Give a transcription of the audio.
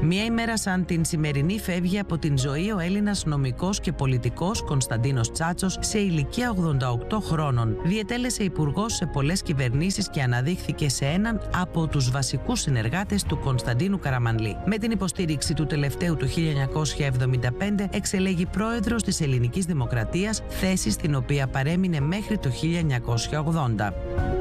Μία ημέρα σαν την σημερινή φεύγει από την ζωή ο Έλληνας νομικός και πολιτικός Κωνσταντίνος Τσάτσος σε ηλικία 88 χρόνων. Διετέλεσε υπουργός σε πολλές κυβερνήσεις και αναδείχθηκε σε έναν από τους βασικούς συνεργάτες του Κωνσταντίνου Καραμανλή. Με την υποστήριξη του τελευταίου του 1975 εξελέγει πρόεδρος της Ελληνικής Δημοκρατίας, θέση στην οποία παρέμεινε μέχρι το 1980.